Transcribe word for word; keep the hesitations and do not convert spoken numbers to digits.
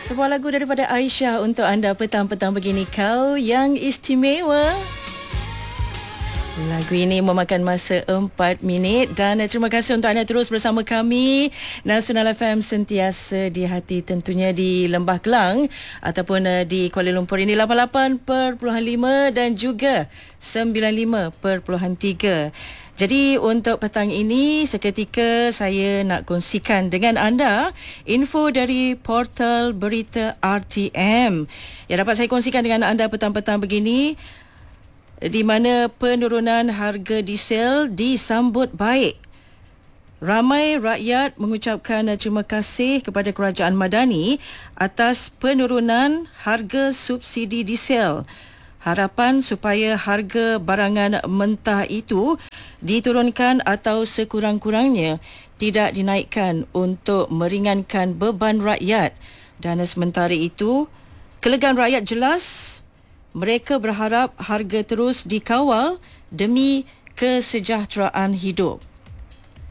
Sebuah lagu daripada Aisyah untuk anda petang-petang begini, kau yang istimewa. Lagu ini memakan masa empat minit dan terima kasih untuk anda terus bersama kami. Nasional F M sentiasa di hati, tentunya di Lembah Kelang ataupun di Kuala Lumpur ini lapan puluh lapan perpuluhan lima dan juga sembilan puluh lima perpuluhan tiga. Jadi untuk petang ini seketika saya nak kongsikan dengan anda info dari portal berita R T M yang dapat saya kongsikan dengan anda petang-petang begini, di mana penurunan harga diesel disambut baik. Ramai rakyat mengucapkan terima kasih kepada Kerajaan Madani atas penurunan harga subsidi diesel. Harapan supaya harga barangan mentah itu diturunkan atau sekurang-kurangnya tidak dinaikkan untuk meringankan beban rakyat. Dan sementara itu, kelegaan rakyat jelas. Mereka berharap harga terus dikawal demi kesejahteraan hidup.